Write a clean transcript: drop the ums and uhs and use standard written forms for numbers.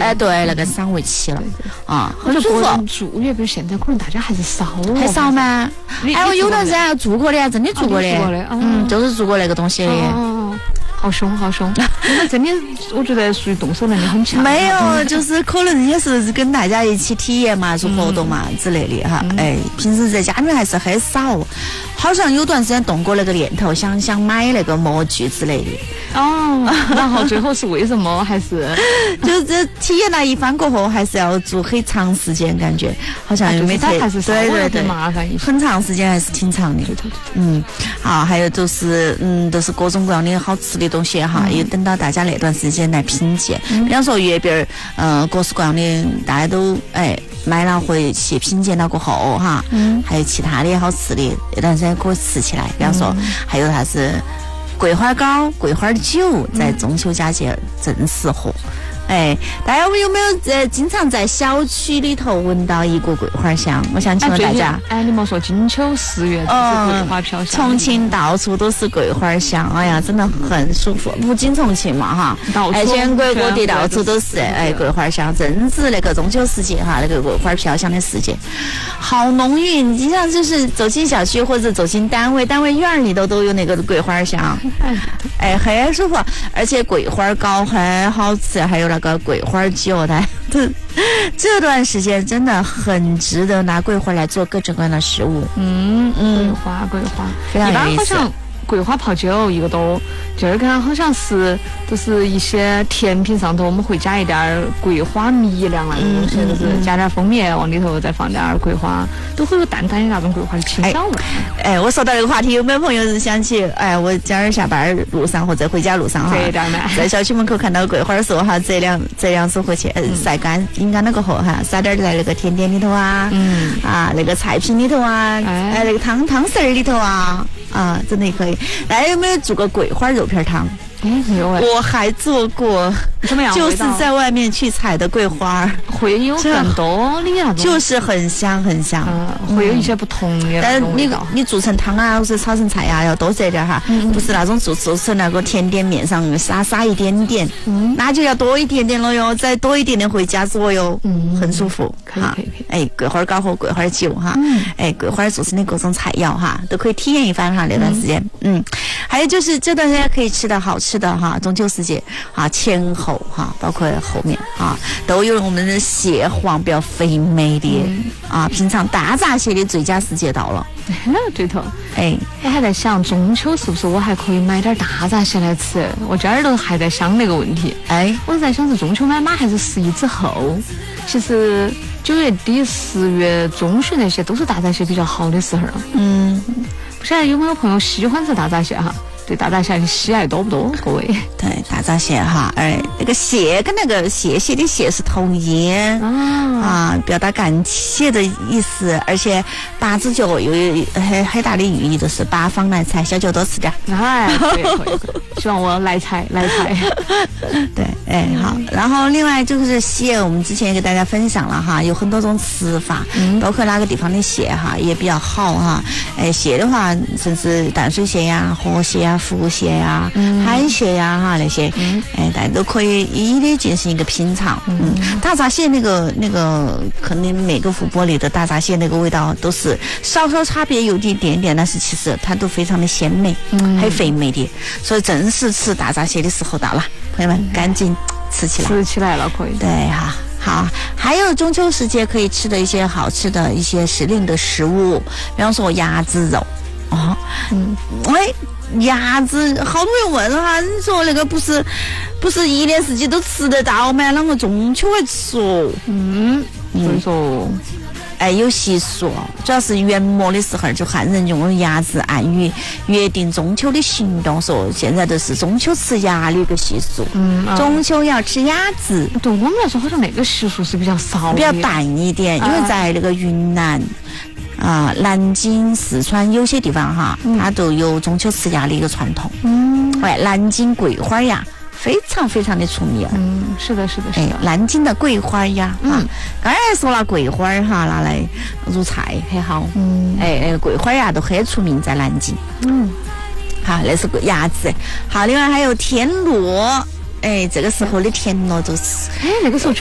哎，对，那个赏味期了啊，很舒服。 住月饼现在可能大家还是少， 还少吗？哎，我有段时间还做过的，真的做过的，就是做过那个东西的。 好凶！那真的，我觉得属于动手能力很强。 没有，就是可能也是跟大家一起体验嘛，做活动嘛之类的哈。哎，平时在家里面还是很少，好像有段时间动过那个念头，想买那个模具之类的。 哦，然后最后是为什么？还是就是体验了一番过后，还是要做很长时间，感觉好像又没太对，麻烦一些， 很长时间还是挺长的。好，还有就是都是各种各样的好吃的东西哈，也等到大家那段时间来品鉴。比方说月饼各式各样的，大家都买了回去品鉴了过后哈，还有其他的好吃的，那段时间可以吃起来。比方说还有啥子桂花糕、桂花酒，在中秋佳节正适合。大家有没有经常在小区里头闻到一股桂花香？我想请问大家， 你莫说金秋4月就是桂花飘香， 重庆到处都是桂花香，哎呀，真的很舒服。不仅重庆嘛哈，全国各地到处都是桂花香，正是那个中秋时节哈，那个桂花飘香的时节，好浓郁。你经常就是走进小区或者走进单位院里头都有那个桂花香，很舒服。而且桂花糕很好吃，还有那个桂花酒的，这段时间真的很值得拿桂花来做各种各样的食物。 桂花非常有意思。 桂花泡酒一个多，第二个好像是就是一些甜品上头我们会加一点桂花蜜凉那种东西，就是加点蜂蜜往里头，再放点桂花，都会有淡淡的那种桂花的清香味。 我说到这个话题，有没有朋友是想起我今儿下班路上或者回家路上哈，在小区门口看到桂花树哈，这两束回去晒干阴干了过后哈，撒点在那个甜点里头那个菜品里头那个汤丝里头真的可以。大家有没有做过桂花肉片汤？ 没有我还做过， 怎么样？ 就是在外面去采的桂花， 会有更多的那种， 就是很香很香， 会有一些不同的。 但你做成汤或者炒成菜要多这点哈，不是那种做成那个甜点面上撒一点点，那就要多一点点了哟，再多一点点回家做哟，很舒服。 可以。 桂花糕和桂花酒哈，桂花做成的各种菜肴哈，都可以体验一番哈。那段时间，还有就是这段时间可以吃的好吃的哈，中秋时节前后包括后面都有我们的蟹黄比较肥美的品尝大闸蟹的最佳时节到了。 对头，我还在想中秋是不是我还可以买点大闸蟹来吃？我今儿都还在想那个问题。我在想是中秋买马还是11之后？其实9月底10月中旬那些都是大闸蟹比较好的时候。不晓得有没有朋友喜欢吃大闸蟹哈？对大闸蟹的喜爱多不多？各位， 对大闸蟹那个蟹跟那个谢谢的谢是同音表达感谢的意思，而且八字脚有很大的寓意，就是八方来财，小酒多吃点。 可以，希望我来财。 对，好。然后另外就是蟹，我们之前也给大家分享了哈，有很多种吃法，包括哪个地方的蟹也比较好哈。蟹的话，甚至淡水蟹呀、河蟹呀、福蟹呀、海蟹呀那些，大家都可以一一的进行一个品尝。大闸蟹那个可能每个湖泊里的大闸蟹那个味道都是稍稍差别有一点点，但是其实它都非常的鲜美，很肥美的，所以正是吃大闸蟹的时候到了，朋友们赶紧吃起来了，可以。 对哈。好，还有中秋时节可以吃的一些好吃的一些时令的食物，比方说鸭子肉鸭子好多人问哈，你说那个不是一年四季都吃得到吗？啷个中秋还吃哦？ 所以说有习俗，主要是元末的时候，就汉人用鸭子暗语约定中秋的行动，说现在都是中秋吃鸭的一个习俗。中秋要吃鸭子。 对我们来说，好像那个习俗是比较少， 比较淡一点，因为在那个云南南京、四川有些地方它都有中秋吃鸭的一个传统。南京桂花鸭非常非常的出名。 是的。 南京的桂花鸭刚才说了桂花拿来入菜很好。桂花鸭都很出名在南京。好，那是个鸭子。好，另外还有田螺。这个时候的田螺就是那个时候